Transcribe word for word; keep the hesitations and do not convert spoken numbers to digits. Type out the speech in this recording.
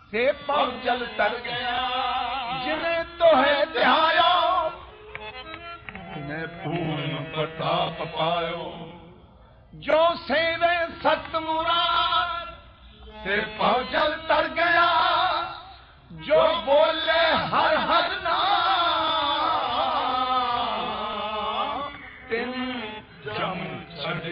से पव जल तर गया। जिन्हें तो है ध्यायो ने पूर्ण प्रताप पायो। जो सेवे सत मुरार से पव